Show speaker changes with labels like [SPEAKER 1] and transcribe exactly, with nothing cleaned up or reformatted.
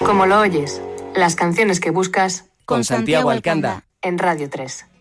[SPEAKER 1] Como lo oyes, las canciones que buscas
[SPEAKER 2] con Santiago Alcanda
[SPEAKER 1] en Radio tres.